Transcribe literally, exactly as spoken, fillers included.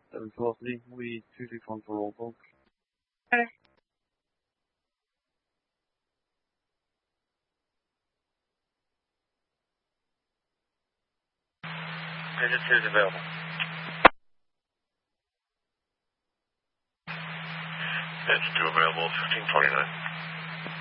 seven velocity, we two six one for roll call. Okay. Digit two is available. Digit two available, fifteen twenty-nine.